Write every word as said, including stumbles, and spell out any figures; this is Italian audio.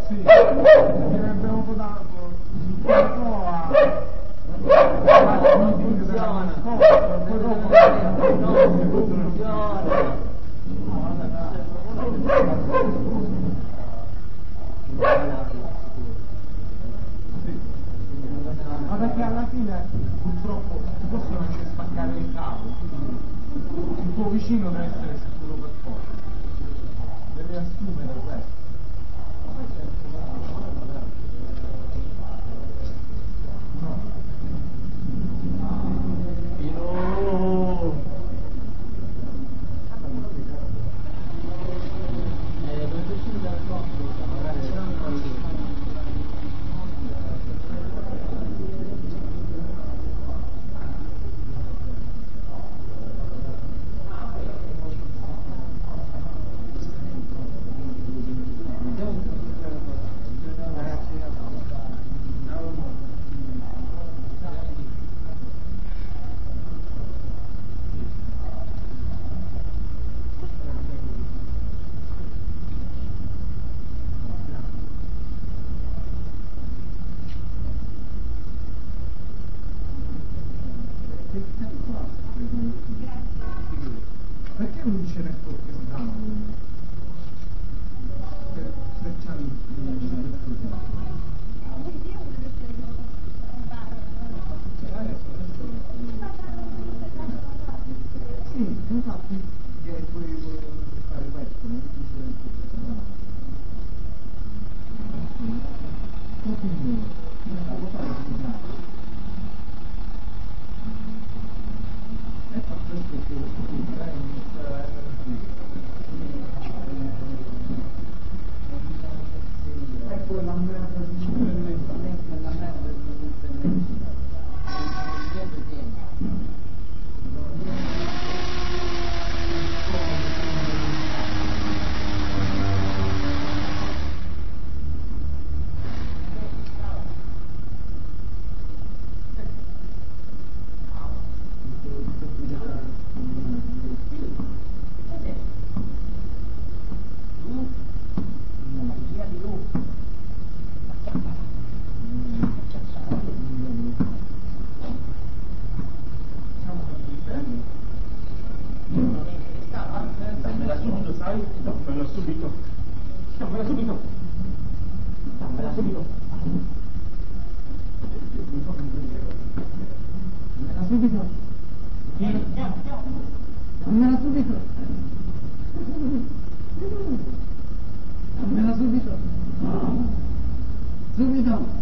Sì, ne abbiamo votato un po' a... non funziona, poi dopo non funziona. Ma perché alla fine purtroppo ti possono anche spaccare il cavo, quindi il tuo vicino deve essere sicuro per forza, devi assumere questo. No. Perché non dice network che si danno? Per, per c'ha il sì, infatti che poi volevo fare questo, non dice network che si danno. Proprio mio, non devo fare il danno. E fa questo che ecco la merda di la merda di dammela subito, dammela subito, dammela subito, dammela subito, dammela subito, dammela subito, subito.